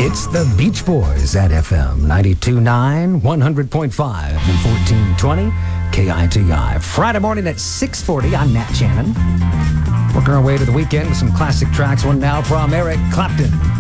It's the Beach Boys at FM 92.9, 100.5, and 1420 KITI. Friday morning at 6:40, I'm Nat Shannon. Working our way to the weekend with some classic tracks. One now from Eric Clapton.